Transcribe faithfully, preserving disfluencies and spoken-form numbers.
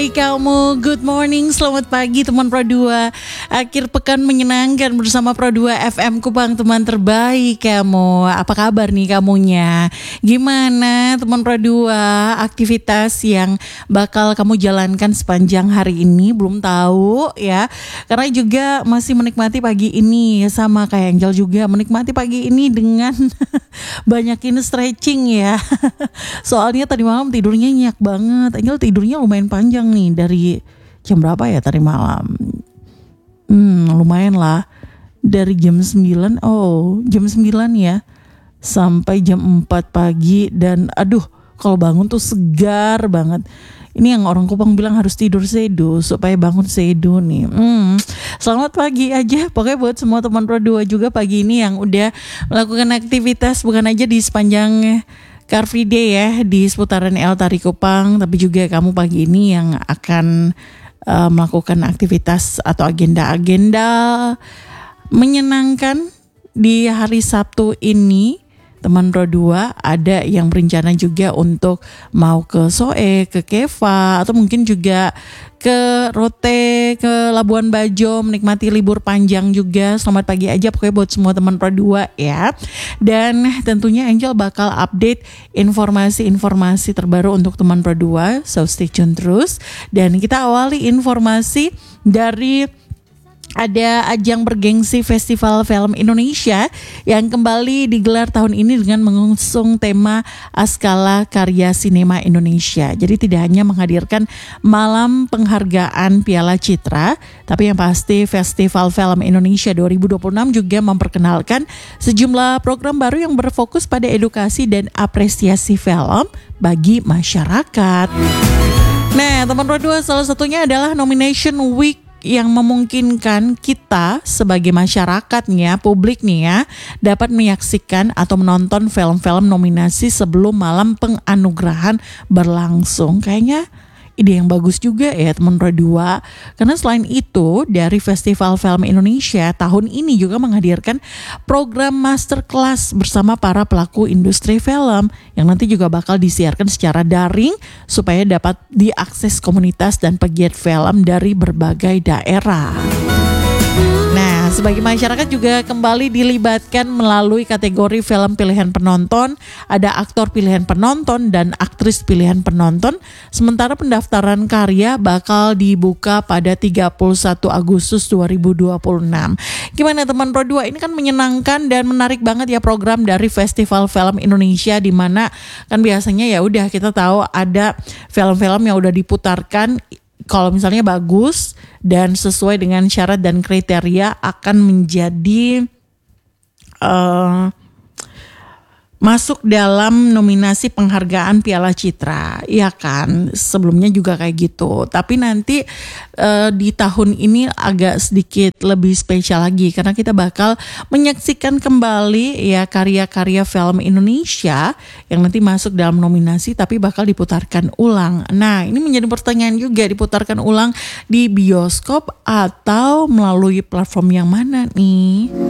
Hai kamu, good morning, selamat pagi teman Pro dua. Akhir pekan menyenangkan bersama Pro dua F M Kupang, teman terbaik kamu. Apa kabar nih kamunya? Gimana teman Pro dua, aktivitas yang bakal kamu jalankan sepanjang hari ini? Belum tahu ya, karena juga masih menikmati pagi ini. Sama kayak Angel juga menikmati pagi ini dengan banyakin stretching ya. Soalnya tadi malam tidurnya nyenyak banget. Angel tidurnya lumayan panjang nih, dari jam berapa ya tadi malam? Hmm, lumayan lah. Dari jam sembilan, oh jam sembilan ya, sampai jam empat pagi. Dan aduh, kalau bangun tuh segar banget. Ini yang orang Kupang bilang harus tidur sedu supaya bangun sedu nih. Hmm, selamat pagi aja pokoknya buat semua teman Pro dua juga pagi ini yang udah melakukan aktivitas, bukan aja di sepanjang Car Free Day ya di seputaran El Tari Kupang, tapi juga kamu pagi ini yang akan uh, melakukan aktivitas atau agenda-agenda menyenangkan di hari Sabtu ini. Teman Pro dua ada yang berencana juga untuk mau ke Soe, ke Keva, atau mungkin juga ke Rote, ke Labuan Bajo, menikmati libur panjang juga. Selamat pagi aja pokoknya buat semua teman Pro dua ya. Dan tentunya Angel bakal update informasi-informasi terbaru untuk teman Pro dua, so stay tune terus. Dan kita awali informasi dari ada ajang bergengsi Festival Film Indonesia yang kembali digelar tahun ini dengan mengusung tema Askala Karya Sinema Indonesia. Jadi tidak hanya menghadirkan malam penghargaan Piala Citra, tapi yang pasti Festival Film Indonesia dua ribu dua puluh enam juga memperkenalkan sejumlah program baru yang berfokus pada edukasi dan apresiasi film bagi masyarakat. Nah, teman Pro dua, salah satunya adalah Nomination Week yang memungkinkan kita sebagai masyarakat nih ya, publik nih ya, dapat menyaksikan atau menonton film-film nominasi sebelum malam penganugerahan berlangsung. Kayaknya ide yang bagus juga ya teman Pro dua. Karena selain itu dari Festival Film Indonesia tahun ini juga menghadirkan program masterclass bersama para pelaku industri film yang nanti juga bakal disiarkan secara daring supaya dapat diakses komunitas dan pegiat film dari berbagai daerah. Nah, sebagai masyarakat juga kembali dilibatkan melalui kategori film pilihan penonton, ada aktor pilihan penonton dan aktris pilihan penonton. Sementara pendaftaran karya bakal dibuka pada tiga puluh satu Agustus dua ribu dua puluh enam. Gimana teman Pro dua? Ini kan menyenangkan dan menarik banget ya program dari Festival Film Indonesia, di mana kan biasanya ya udah kita tahu ada film-film yang udah diputarkan, kalau misalnya bagus dan sesuai dengan syarat dan kriteria akan menjadi uh, masuk dalam nominasi penghargaan Piala Citra, ya kan? Sebelumnya juga kayak gitu. Tapi nanti uh, di tahun ini agak sedikit lebih spesial lagi karena kita bakal menyaksikan kembali ya karya-karya film Indonesia yang nanti masuk dalam nominasi tapi bakal diputarkan ulang. Nah, ini menjadi pertanyaan juga, diputarkan ulang di bioskop atau melalui platform yang mana nih?